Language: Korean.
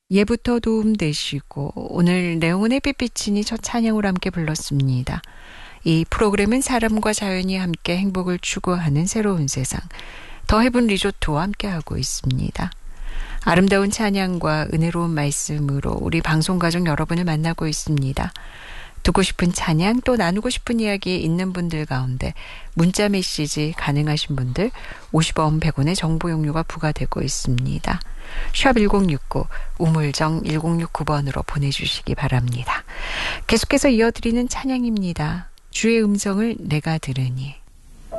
예부터 도움되시고 오늘 내용은 햇빛비치니 첫 찬양으로 함께 불렀습니다. 이 프로그램은 사람과 자연이 함께 행복을 추구하는 새로운 세상 더 헤븐 리조트와 함께하고 있습니다. 아름다운 찬양과 은혜로운 말씀으로 우리 방송가족 여러분을 만나고 있습니다. 듣고 싶은 찬양 또 나누고 싶은 이야기 있는 분들 가운데 문자 메시지 가능하신 분들 50원 100원의 정보 용료가 부과되고 있습니다. 샵 1069 우물정 1069번으로 보내주시기 바랍니다. 계속해서 이어드리는 찬양입니다. 주의 음성을 내가 들으니.